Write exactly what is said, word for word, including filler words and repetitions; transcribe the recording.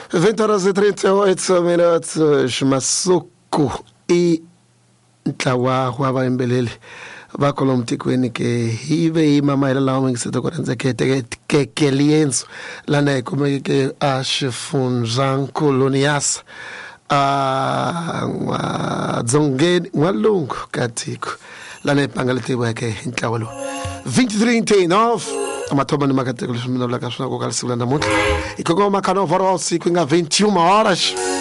vinte horas e trinta e oito minutos, Masuku e Ntlawa waba imbelele bakolo mtikweni ke hive imama ila lawo ngisito kwenza ke ke ke lienzo lana kuma ke ashifunzan kolonias a dzongeni walungu katiko lana ipangalete wake Ntlawa vinte e trinta e nove amathoba nima katekolo shimina la kasuna ko kalsula namuhla ikoko makano vorosi kwinga vinte e uma horas